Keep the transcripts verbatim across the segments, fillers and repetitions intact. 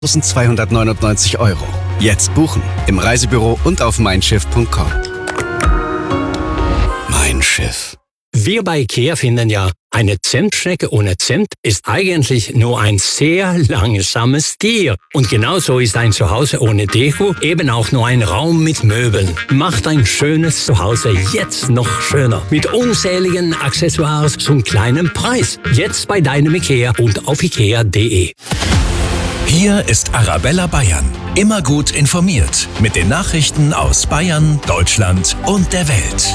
zweihundertneunundneunzig Euro. Jetzt buchen im Reisebüro und auf mein schiff punkt com. Mein Schiff. Wir bei IKEA finden ja, eine Zimtschnecke ohne Zimt ist eigentlich nur ein sehr langsames Tier. Und genauso ist ein Zuhause ohne Deko eben auch nur ein Raum mit Möbeln. Macht ein schönes Zuhause jetzt noch schöner. Mit unzähligen Accessoires zum kleinen Preis. Jetzt bei deinem IKEA und auf ikea punkt de. Hier ist Arabella Bayern. Immer gut informiert mit den Nachrichten aus Bayern, Deutschland und der Welt.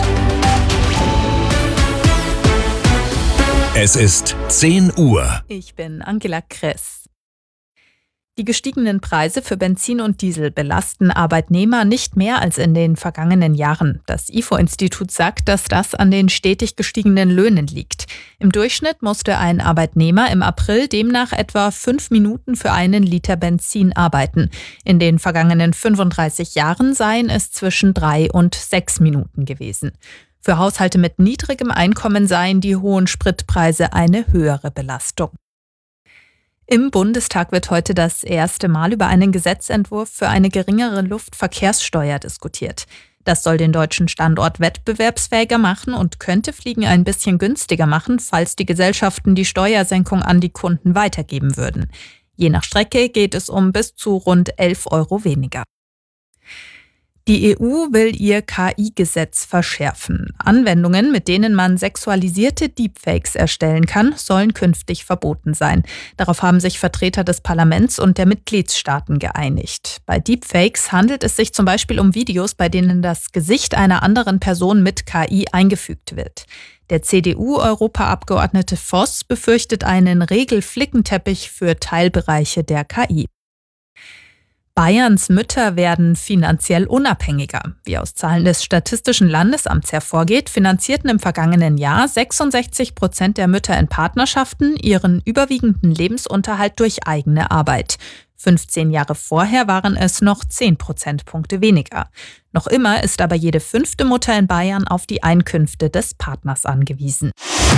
Es ist zehn Uhr. Ich bin Angela Kress. Die gestiegenen Preise für Benzin und Diesel belasten Arbeitnehmer nicht mehr als in den vergangenen Jahren. Das I F O-Institut sagt, dass das an den stetig gestiegenen Löhnen liegt. Im Durchschnitt musste ein Arbeitnehmer im April demnach etwa fünf Minuten für einen Liter Benzin arbeiten. In den vergangenen fünfunddreißig Jahren seien es zwischen drei und sechs Minuten gewesen. Für Haushalte mit niedrigem Einkommen seien die hohen Spritpreise eine höhere Belastung. Im Bundestag wird heute das erste Mal über einen Gesetzentwurf für eine geringere Luftverkehrssteuer diskutiert. Das soll den deutschen Standort wettbewerbsfähiger machen und könnte Fliegen ein bisschen günstiger machen, falls die Gesellschaften die Steuersenkung an die Kunden weitergeben würden. Je nach Strecke geht es um bis zu rund elf Euro weniger. Die E U will ihr K I-Gesetz verschärfen. Anwendungen, mit denen man sexualisierte Deepfakes erstellen kann, sollen künftig verboten sein. Darauf haben sich Vertreter des Parlaments und der Mitgliedstaaten geeinigt. Bei Deepfakes handelt es sich zum Beispiel um Videos, bei denen das Gesicht einer anderen Person mit K I eingefügt wird. Der C D U-Europaabgeordnete Voss befürchtet einen Regelflickenteppich für Teilbereiche der K I. Bayerns Mütter werden finanziell unabhängiger. Wie aus Zahlen des Statistischen Landesamts hervorgeht, finanzierten im vergangenen Jahr sechsundsechzig Prozent der Mütter in Partnerschaften ihren überwiegenden Lebensunterhalt durch eigene Arbeit. fünfzehn Jahre vorher waren es noch zehn Prozentpunkte weniger. Noch immer ist aber jede fünfte Mutter in Bayern auf die Einkünfte des Partners angewiesen.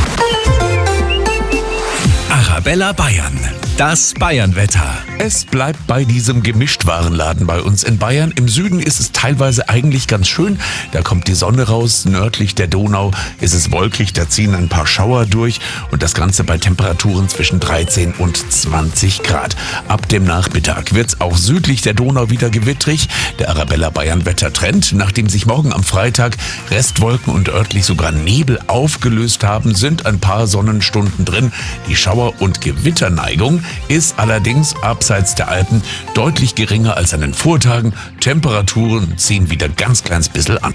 Arabella Bayern. Das Bayernwetter. Es bleibt bei diesem Gemischtwarenladen bei uns in Bayern. Im Süden ist es teilweise eigentlich ganz schön. Da kommt die Sonne raus. Nördlich der Donau ist es wolkig. Da ziehen ein paar Schauer durch. Und das Ganze bei Temperaturen zwischen dreizehn und zwanzig Grad. Ab dem Nachmittag wird es auch südlich der Donau wieder gewittrig. Der Arabella Bayern Wettertrend, nachdem sich morgen am Freitag Restwolken und örtlich sogar Nebel aufgelöst haben, sind ein paar Sonnenstunden drin. Die Schauer- und Gewitterneigung ist allerdings abseits der Alpen deutlich geringer als an den Vortagen. Temperaturen ziehen wieder ganz kleines bisschen an.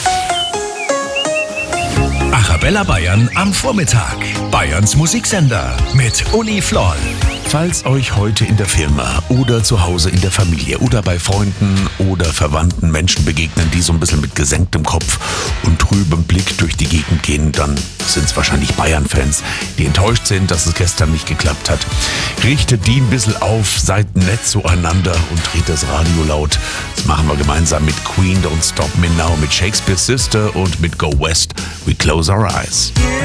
Arabella Bayern am Vormittag. Bayerns Musiksender mit Uli Floll. Falls euch heute in der Firma oder zu Hause in der Familie oder bei Freunden oder Verwandten Menschen begegnen, die so ein bisschen mit gesenktem Kopf und trübem Blick durch die Gegend gehen, dann sind es wahrscheinlich Bayern-Fans, die enttäuscht sind, dass es gestern nicht geklappt hat. Richtet die ein bisschen auf, seid nett zueinander und dreht das Radio laut. Das machen wir gemeinsam mit Queen, Don't Stop Me Now, mit Shakespeare's Sister und mit Go West, We Close Our Eyes.